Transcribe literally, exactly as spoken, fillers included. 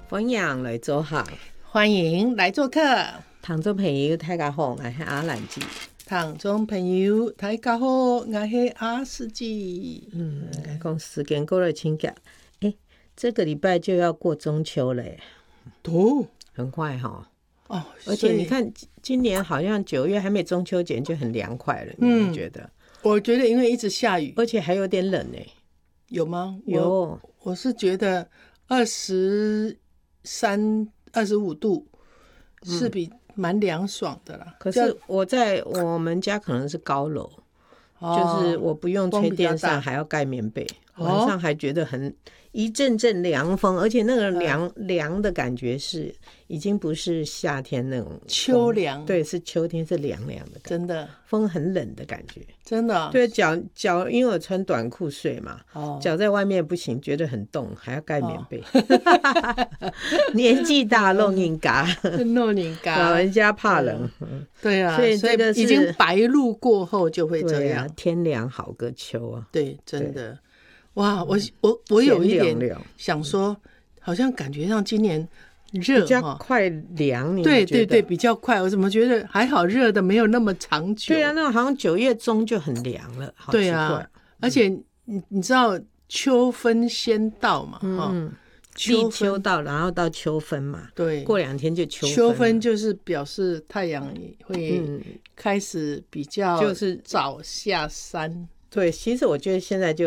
分享来做客， 欢迎来做客。 听众朋友大家好，我是阿兰姐。 听众朋友大家好，我是阿司机。 嗯，讲时间过得真快，哎，这个礼拜就要过中秋了耶， 哦， 很快哈。 哦， 而且你看，今年好像九月还没中秋节就很凉快了，你们觉得？ 我觉得因为一直下雨， 而且还有点冷呢。 有吗？ 有， 我, 我是觉得二十三、二十五度是比蛮凉爽的啦。 嗯、可是我在我们家可能是高楼，哦、就是我不用吹电扇，还要盖棉被，晚上还觉得很一阵阵凉风，而且那个凉凉、嗯、的感觉是已经不是夏天那种秋凉， 对，是秋天，是凉凉的感觉， 真的风很冷的感觉， 真的、哦。 对，脚脚因为我穿短裤睡嘛，脚、哦、在外面不行，觉得很冻，还要盖棉被。哦、年纪大，弄人家， 弄人家， 老人家怕冷。 对啊， 所以这个是已经白露过后就会这样， 啊、天凉好个秋啊。 对，真的。哇，我我我有一点想说，好像感觉上今年热比较快凉，你对对对，比较快。我怎么觉得还好，热的没有那么长久。 对啊，那好像九月中就很凉了，好奇怪。 对啊，而且你你知道秋分先到嘛？ 嗯，立秋到，然后到秋分嘛。 对， 过两天就秋分。 秋分就是表示太阳会开始比较就是早下山。 对，其实我觉得现在就